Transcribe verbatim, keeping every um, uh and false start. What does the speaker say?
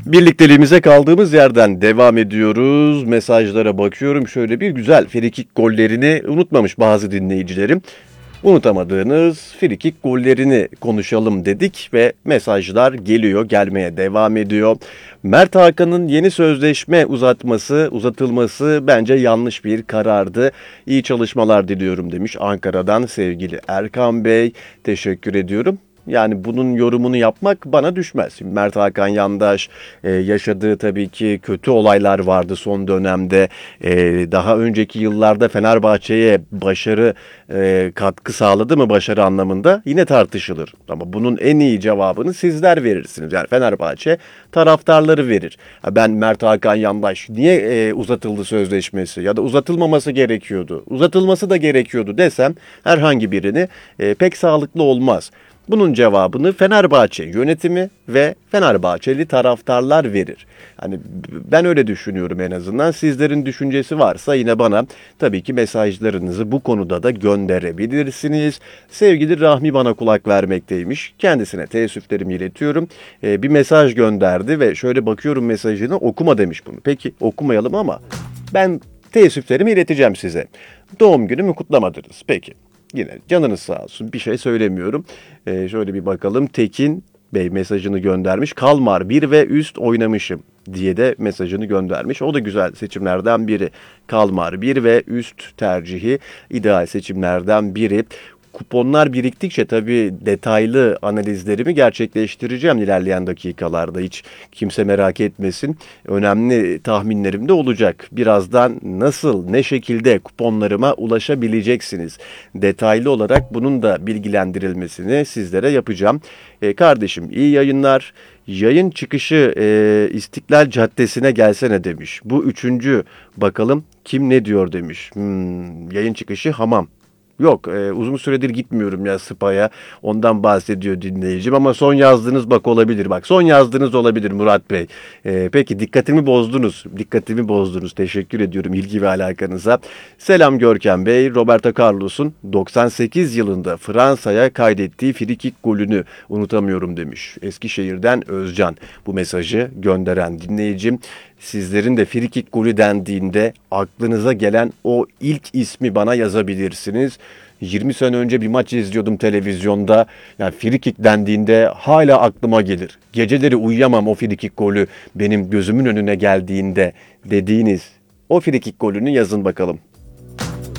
Birlikteliğimize kaldığımız yerden devam ediyoruz. Mesajlara bakıyorum. Şöyle bir güzel frikik gollerini unutmamış bazı dinleyicilerim. Unutamadığınız frikik gollerini konuşalım dedik ve mesajlar geliyor, gelmeye devam ediyor. Mert Hakan'ın yeni sözleşme uzatması, uzatılması bence yanlış bir karardı. İyi çalışmalar diliyorum demiş Ankara'dan sevgili Erkan Bey. Teşekkür ediyorum. Yani bunun yorumunu yapmak bana düşmez. Mert Hakan Yandaş e, yaşadığı tabii ki kötü olaylar vardı son dönemde. E, daha önceki yıllarda Fenerbahçe'ye başarı e, katkı sağladı mı başarı anlamında yine tartışılır. Ama bunun en iyi cevabını sizler verirsiniz. Yani Fenerbahçe taraftarları verir. Ben Mert Hakan Yandaş niye e, uzatıldı sözleşmesi ya da uzatılmaması gerekiyordu, uzatılması da gerekiyordu desem herhangi birini e, pek sağlıklı olmaz. Bunun cevabını Fenerbahçe yönetimi ve Fenerbahçeli taraftarlar verir. Hani ben öyle düşünüyorum en azından. Sizlerin düşüncesi varsa yine bana tabii ki mesajlarınızı bu konuda da gönderebilirsiniz. Sevgili Rahmi bana kulak vermekteymiş. Kendisine teessüflerimi iletiyorum. Ee, bir mesaj gönderdi ve şöyle bakıyorum mesajını, okuma demiş bunu. Peki okumayalım ama ben teessüflerimi ileteceğim size. Doğum günümü kutlamadınız. Peki. Yine canınız sağ olsun, bir şey söylemiyorum. Ee, şöyle bir bakalım. Tekin Bey mesajını göndermiş. Kalmar bir ve üst oynamışım diye de mesajını göndermiş. O da güzel seçimlerden biri. Kalmar bir ve üst tercihi ideal seçimlerden biri. Kuponlar biriktikçe tabii detaylı analizlerimi gerçekleştireceğim ilerleyen dakikalarda. Hiç kimse merak etmesin. Önemli tahminlerim de olacak. Birazdan nasıl, ne şekilde kuponlarıma ulaşabileceksiniz? Detaylı olarak bunun da bilgilendirilmesini sizlere yapacağım. E, kardeşim iyi yayınlar. Yayın çıkışı e, İstiklal Caddesi'ne gelsene demiş. Bu üçüncü, bakalım kim ne diyor demiş. Hmm, yayın çıkışı hamam. Yok e, uzun süredir gitmiyorum ya Spa'ya, ondan bahsediyor dinleyicim ama son yazdığınız bak olabilir, bak son yazdığınız olabilir Murat Bey. E, peki dikkatimi bozdunuz, dikkatimi bozdunuz, teşekkür ediyorum ilgi ve alakanıza. Selam Görkem Bey, Roberto Carlos'un doksan sekiz yılında Fransa'ya kaydettiği frikik golünü unutamıyorum demiş. Eskişehir'den Özcan bu mesajı gönderen dinleyicim. Sizlerin de frikik golü dendiğinde aklınıza gelen o ilk ismi bana yazabilirsiniz. yirmi sene önce bir maç izliyordum televizyonda. Yani frikik dendiğinde hala aklıma gelir. Geceleri uyuyamam o frikik golü benim gözümün önüne geldiğinde dediğiniz o frikik golünü yazın bakalım.